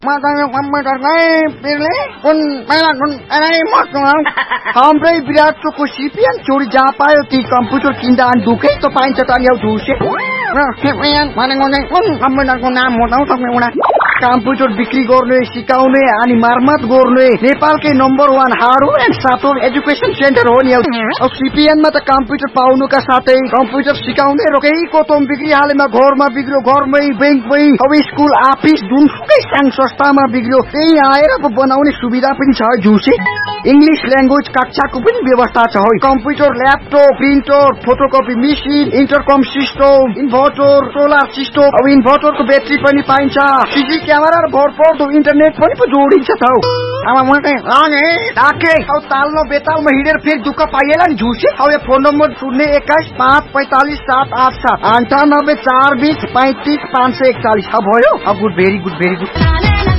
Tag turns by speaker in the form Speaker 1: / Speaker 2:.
Speaker 1: हाम्रै विराट चोकको सिपिएन चोरी जहाँ पायो ती कम्प्युटर किन्दा अनि दुखै त पाइन्छ त नि झुसे भनेको नाम हो कम्प्युटर बिक्री गर्ने सिकाउने अनि मर्मत गर्ने नेपालकै number 1 hardware and software education centre हो नि। सिपिएनमा त कम्प्युटर पाउनुका साथै कम्प्युटर सिकाउने रोकै कोतम बिक्री हालेमा घरमा बिग्रियो घरमै बैंकमै अब स्कुल अफिस जुनसुकै सानो संस्थामा बिग्रियो त्यही आएर बनाउने सुविधा पनि छ झुसे। इंग्लिश ल्याङ्ग्वेज कक्षाको पनि व्यवस्था छ। Computer laptop printer photocopy machine इन्टरकम system inverter solar system अब इन्भर्टरको ब्याट्री पनि पाइन्छ। सीसी क्यामेरा र भरपर्दो इन्टरनेट पनि जोडिन्छ त। तालमा बेतालमा हिँडेर फेरि दुःख पाइएला नि झुसे। अब फोन नम्बर 021-545-787 98 420 35 541 भयो। Good very good very good.